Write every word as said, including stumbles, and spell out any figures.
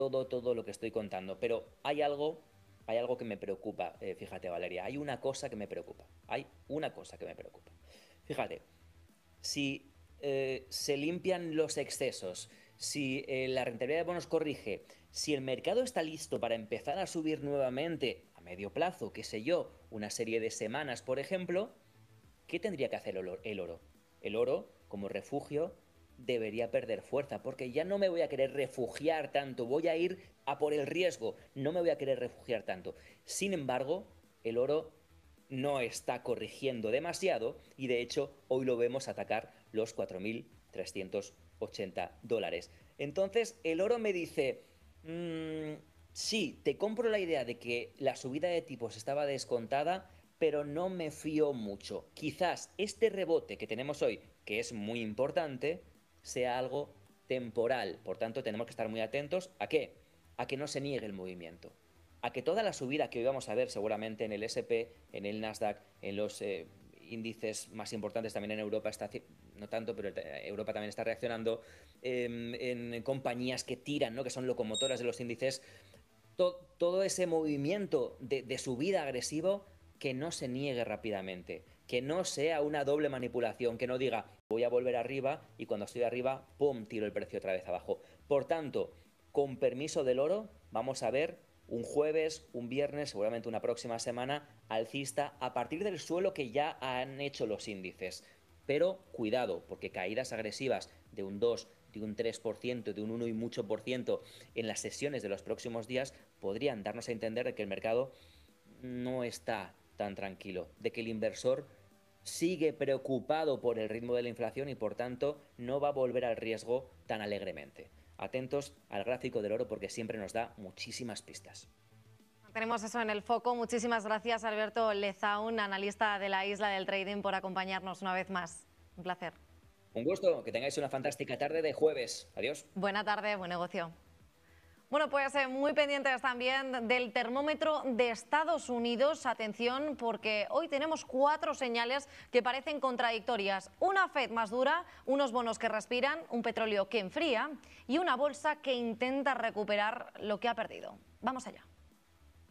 todo, todo lo que estoy contando, pero hay algo, hay algo que me preocupa, eh, fíjate, Valeria, hay una cosa que me preocupa, hay una cosa que me preocupa. Fíjate, si eh, se limpian los excesos, si eh, la rentabilidad de bonos corrige, si el mercado está listo para empezar a subir nuevamente a medio plazo, qué sé yo, una serie de semanas, por ejemplo, ¿qué tendría que hacer el oro? El oro, el oro como refugio debería perder fuerza, porque ya no me voy a querer refugiar tanto, voy a ir a por el riesgo, no me voy a querer refugiar tanto. Sin embargo, el oro no está corrigiendo demasiado y de hecho hoy lo vemos atacar los cuatro mil trescientos ochenta dólares. Entonces el oro me dice, mmm, sí, te compro la idea de que la subida de tipos estaba descontada, pero no me fío mucho. Quizás este rebote que tenemos hoy, que es muy importante, sea algo temporal. Por tanto, tenemos que estar muy atentos a qué, a que no se niegue el movimiento, a que toda la subida que hoy vamos a ver seguramente en el ese pe, en el Nasdaq, en los eh, índices más importantes también en Europa, está, no tanto, pero Europa también está reaccionando, eh, en compañías que tiran, ¿no? Que son locomotoras de los índices, to, todo ese movimiento de, de subida agresivo, que no se niegue rápidamente, que no sea una doble manipulación, que no diga voy a volver arriba y cuando estoy arriba, pum, tiro el precio otra vez abajo. Por tanto, con permiso del oro, vamos a ver un jueves, un viernes, seguramente una próxima semana, alcista a partir del suelo que ya han hecho los índices. Pero cuidado, porque caídas agresivas de un dos, de un tres por ciento, de un uno y mucho por ciento en las sesiones de los próximos días podrían darnos a entender de que el mercado no está tan tranquilo, de que el inversor sigue preocupado por el ritmo de la inflación y por tanto no va a volver al riesgo tan alegremente. Atentos al gráfico del oro porque siempre nos da muchísimas pistas. Tenemos eso en el foco. Muchísimas gracias, Alberto Lezaun, analista de la Isla del Trading, por acompañarnos una vez más. Un placer. Un gusto, que tengáis una fantástica tarde de jueves. Adiós. Buena tarde, buen negocio. Bueno, pues eh, muy pendientes también del termómetro de Estados Unidos. Atención, porque hoy tenemos cuatro señales que parecen contradictorias. Una Fed más dura, unos bonos que respiran, un petróleo que enfría y una bolsa que intenta recuperar lo que ha perdido. Vamos allá.